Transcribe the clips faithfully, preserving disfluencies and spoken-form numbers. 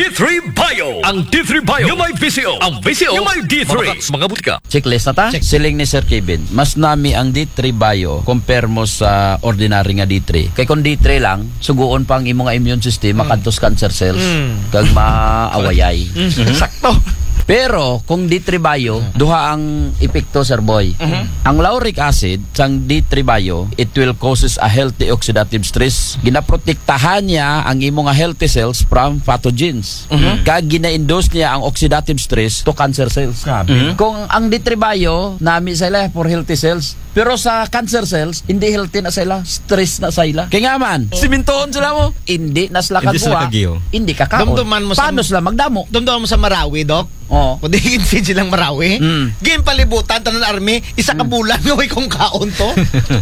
three Bio. Ang D three Bio yung may V C O. Ang V C O yung may D three. Mga butika. Checklist na ta? Check. Siling ni Sir Kevin. Mas nami ang D three Bio compare mo sa ordinary nga D three. Kay kung D three lang, suguon pang imong nga immune system, makantos cancer cells, Mm. kag maawayay. Sakto. Pero kung D three Bio, duha ang epekto, Sir Boy. Mhm. Ang lauric acid sang D three Bio, it will causes a healthy oxidative stress. Ginaprotektahan niya ang imong nga healthy cells from pathogens. Mhm. Kag gina-induce niya ang oxidative stress to cancer cells. Grabe. Kung ang D three Bio, nami sila for healthy cells, pero sa cancer cells, hindi healthy na sila, stress na sila. Kaya nga man, simintoon sila mo, hindi na sila Hindi sila kagawa, kagiyo. hindi kakaon. Damdaman mo sa- Paano sila magdamo? Dumdum mo sa Marawi, Dok. Oh. O di feed silang Marawi. Mm. Game palibutan tanan army, isa ka bulan nga way kung kaon to.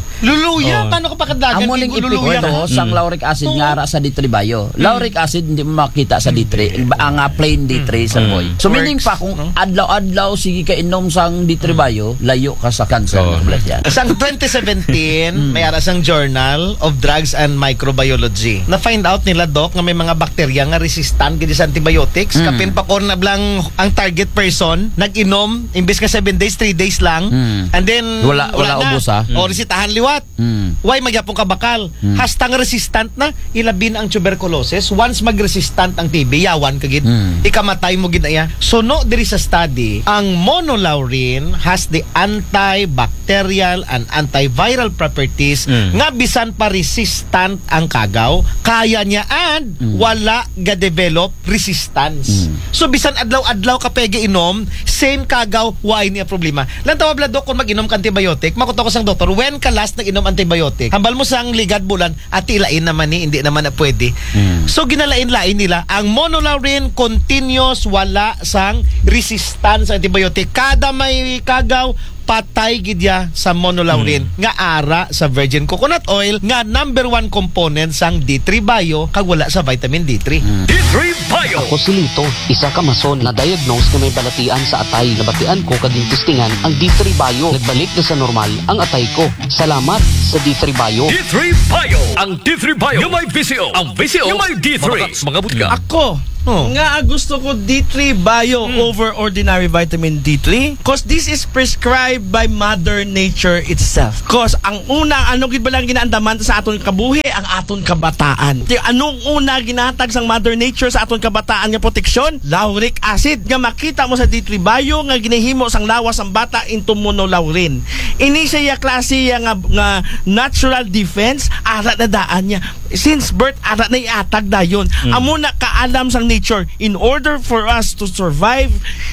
Luluya, Oh. paano ka pakadagan? Ang muling Luluya epekto ka. sang lauric acid nga ra sa D three Bio. Lauric acid hindi mo makita sa D three, ang uh, plain D three sa boy. So meaning pa kung adlaw-adlaw sige ka inom sang D three Bio, layo ka sa cancer Oh. ng blood yan. Sang twenty seventeen, may ara sang Journal of Drugs and Microbiology. Na-find out nila, Doc, nga may mga bakterya nga resistant gid sa antibiotics. Mm. Kapin pa ko na blang ang target person, nag-inom, imbes ka seven days, three days lang. Mm. And then, Wala- wala na. ubos, ha? O, resitahan liwat. Mm. Why magyapong kabakal? Hastang resistant na, ilabin ang tuberculosis. Once mag-resistant ang T B, yawan kagid. Mm. Ikamatay mo gid aya. So no, diri sa study, ang monolaurin has the antibacterial and antiviral properties Mm. nga bisan pa resistant ang kagaw, kaya niya and wala ga-develop resistance. So bisan adlaw-adlaw ka pege inom, same kagaw, why niya problema. Lang tawa bla, Dok, kung mag-inom ka antibiotic, makuto ko sang doktor, when ka last nag-inom antibiotic? Hambal mo sang ligad bulan, at ilain naman ni, hindi naman na pwede. Mm. So ginalain-lain nila, ang monolaurin continuous, wala sang resistance sa antibiotic. Kada may kagaw, patay gidya sa monolaurin nga ara sa virgin coconut oil nga number one component sang D three Bio kag wala sa vitamin D three. D three Bio. Ako si Lito, isa ka mason na diagnose na may balatian sa atay. Nabatian ko kading testingan ang D three Bio. Nagbalik na sa normal ang atay ko. Salamat sa D three Bio. D three Bio. Ang D three Bio yung may V C O. Ang V C O yung may D three. Mga butika. Ako, Oh. nga gusto ko D three Bio over ordinary vitamin D three cause this is prescribed by Mother Nature itself. Cause ang una, ano gid ba lang ginaandaman sa aton kabuhi, ang aton kabataan. Di, anong una ginatag sang Mother Nature sa aton kabataan nga proteksyon? Lauric acid. Nga makita mo sa D three Bio nga ginahimo sang lawas ang bata into monolaurin. Ini siya klase ya nga, nga natural defense, ara na daan niya. Since birth, ara na iatag dayon. Amo na kaalam sang nature, in order for us to survive,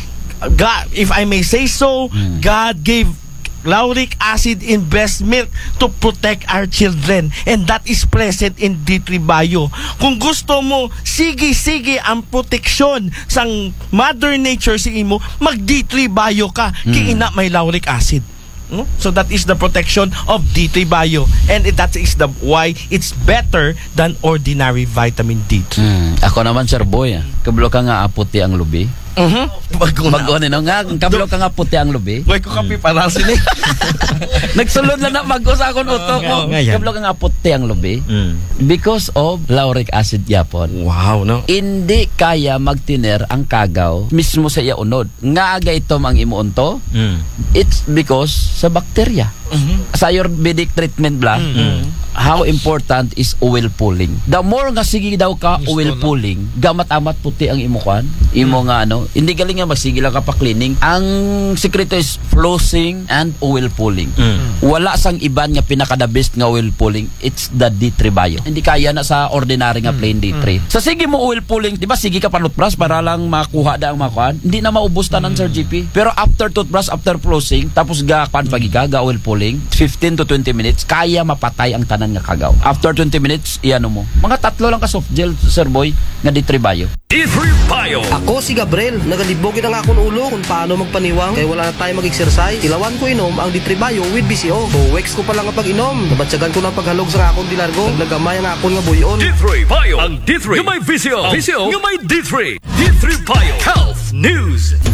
God, if I may say so, God gave lauric acid in breast milk to protect our children, and that is present in D three Bio. Kung gusto mo sige-sige ang proteksyon sang Mother Nature si imo, mag D three Bio ka, kay ina may lauric acid. No? So that is the protection of D three Bio, and it, that is the why it's better than ordinary vitamin D three. Mm. Ako naman, Sir Boy, ah. kablo ka nga aputi ang lubi. Mhm. Bago na. Mag-on no nga, kablo ka nga puti ang lubi. Boy ko kapi para sini. Nagsulod lang na mag-o sa akong utok ko. nga yan. Kablo ka nga puti ang lubi. Mm. Because of lauric acid yapon. Wow, no? Hindi kaya magtiner ang kagaw mismo sa iya unod. Nga aga ito ang imuunto, Mm. it's because sa bakterya. Sa Ayurvedic treatment bla, how important is oil pulling. The more nga sige daw ka Gusto, oil no? pulling, gamat-amat puti ang imo kan, imo nga ano, hindi galing nga magsige lang ka pa cleaning. Ang sekreto is flossing and oil pulling. Mm. Wala sang iban nga pinaka the best nga oil pulling, it's the D three Bio. Hindi kaya na sa ordinary nga plain D three. Sa sige mo oil pulling, di ba sige ka pa toothbrush para lang makuha da ang makuan, hindi na maubos tanan Sir G P. Pero after toothbrush, after flossing, tapos ga pan pagi ka, ga oil pulling, fifteen to twenty minutes, kaya mapatay ang tanan nga kagaw. After twenty minutes, iano mo. Mga tatlo lang ka soft gel, Sir Boy, nga D three Bio. D three Bio. Ako si Gabriel, nagalibogin ang akong ulo kung paano magpaniwang kaya wala na tayo mag-exercise. Ilawan ko inom ang D three Bio with B C O. So, weeks ko pa lang ang pag-inom. Nabatsagan ko ng paghalog sa akong dilargo. Naglagamay ang akong nga buyon. D three Bio. Ang D three yung may V C O. V C O yung may D three. D three Bio. Health News.